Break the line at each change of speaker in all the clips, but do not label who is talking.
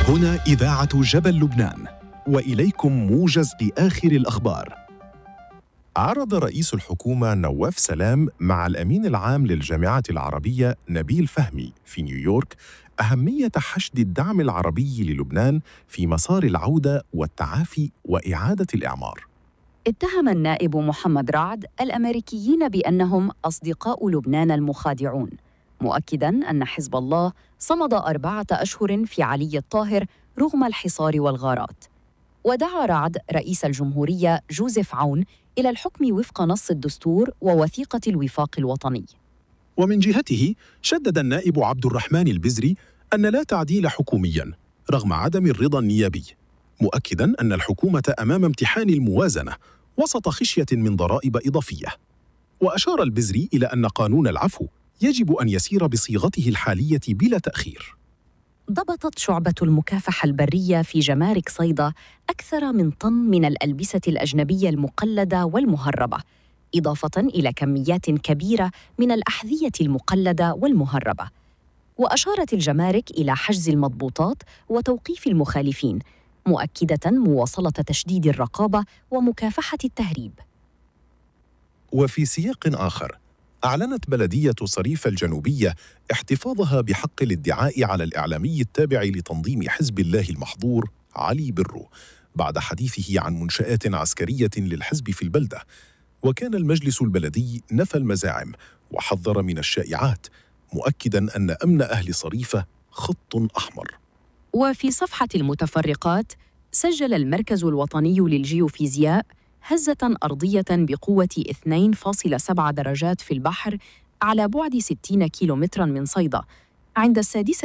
هنا إذاعة جبل لبنان، وإليكم موجز لآخر الأخبار.
عرض رئيس الحكومة نواف سلام مع الأمين العام للجامعة العربية نبيل فهمي في نيويورك أهمية حشد الدعم العربي للبنان في مسار العودة والتعافي وإعادة الإعمار.
اتهم النائب محمد رعد الأمريكيين بأنهم أصدقاء لبنان المخادعون، مؤكداً أن حزب الله صمد 4 أشهر في علي الطاهر رغم الحصار والغارات. ودعا رعد رئيس الجمهورية جوزيف عون إلى الحكم وفق نص الدستور ووثيقة الوفاق الوطني.
ومن جهته شدد النائب عبد الرحمن البزري أن لا تعديل حكومياً رغم عدم الرضا النيابي، مؤكداً أن الحكومة أمام امتحان الموازنة وسط خشية من ضرائب إضافية. وأشار البزري إلى أن قانون العفو يجب أن يسير بصيغته الحالية بلا تأخير.
ضبطت شعبة المكافحة البرية في جمارك صيدا أكثر من طن من الألبسة الأجنبية المقلدة والمهربة، إضافة إلى كميات كبيرة من الأحذية المقلدة والمهربة. وأشارت الجمارك إلى حجز المضبوطات وتوقيف المخالفين، مؤكدة مواصلة تشديد الرقابة ومكافحة التهريب.
وفي سياق آخر، أعلنت بلدية صريف الجنوبية احتفاظها بحق الادعاء على الإعلامي التابع لتنظيم حزب الله المحظور علي برو بعد حديثه عن منشآت عسكرية للحزب في البلدة. وكان المجلس البلدي نفى المزاعم وحذر من الشائعات، مؤكداً أن أمن أهل صريفة خط أحمر.
وفي صفحة المتفرقات، سجل المركز الوطني للجيوفيزياء هزة أرضية بقوة 2.7 درجات في البحر على بعد 60 كيلومتراً من صيدا عند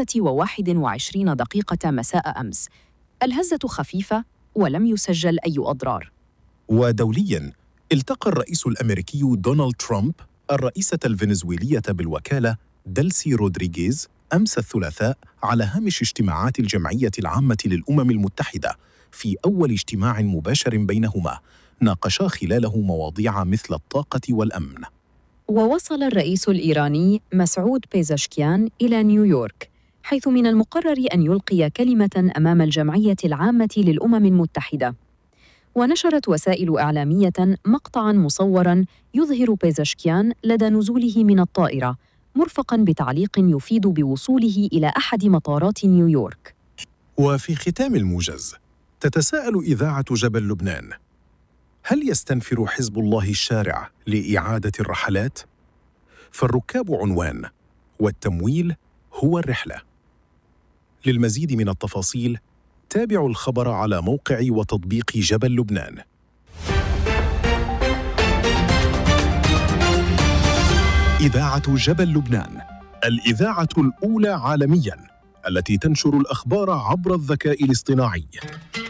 6:21 مساء أمس. الهزة خفيفة ولم يسجل أي أضرار.
ودولياً، التقى الرئيس الأمريكي دونالد ترامب الرئيسة الفنزويلية بالوكالة دلسي رودريغيز أمس الثلاثاء على هامش اجتماعات الجمعية العامة للأمم المتحدة. في أول اجتماع مباشر بينهما ناقشا خلاله مواضيع مثل الطاقة والأمن.
ووصل الرئيس الإيراني مسعود بيزشكيان إلى نيويورك، حيث من المقرر أن يلقي كلمة أمام الجمعية العامة للأمم المتحدة. ونشرت وسائل إعلامية مقطعاً مصوراً يظهر بيزشكيان لدى نزوله من الطائرة، مرفقاً بتعليق يفيد بوصوله إلى أحد مطارات نيويورك.
وفي ختام الموجز، تتساءل إذاعة جبل لبنان: هل يستنفر حزب الله الشارع لإعادة الرحلات؟ فالركاب عنوان، والتمويل هو الرحلة. للمزيد من التفاصيل تابعوا الخبر على موقع وتطبيق جبل لبنان.
إذاعة جبل لبنان،
الإذاعة الأولى عالمياً التي تنشر الأخبار عبر الذكاء الاصطناعي.